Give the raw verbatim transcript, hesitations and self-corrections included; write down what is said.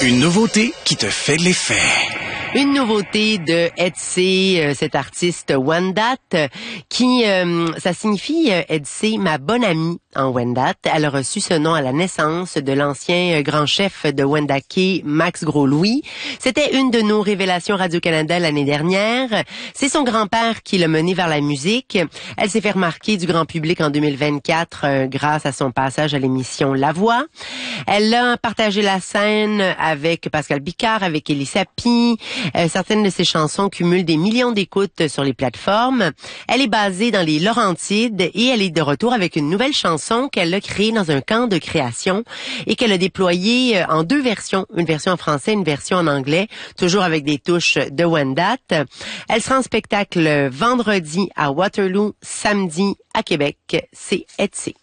Une nouveauté qui te fait de l'effet. Une nouveauté de Edsé, euh, cet artiste Wendat, qui, euh, ça signifie euh, Edsé, ma bonne amie en Wendat. Elle a reçu ce nom à la naissance de l'ancien euh, grand chef de Wendake, Max Gros-Louis. C'était une de nos révélations Radio-Canada l'année dernière. C'est son grand-père qui l'a menée vers la musique. Elle s'est fait remarquer du grand public en deux mille vingt-quatre euh, grâce à son passage à l'émission La Voix. Elle a partagé la scène avec Pascal Bicard, avec Élie Sapi. Euh, certaines de ses chansons cumulent des millions d'écoutes sur les plateformes. Elle est basée dans les Laurentides et elle est de retour avec une nouvelle chanson qu'elle a créée dans un camp de création et qu'elle a déployée en deux versions, une version en français, une version en anglais, toujours avec des touches de Wendat. Elle sera en spectacle vendredi à Waterloo, samedi à Québec. C'est Edsé.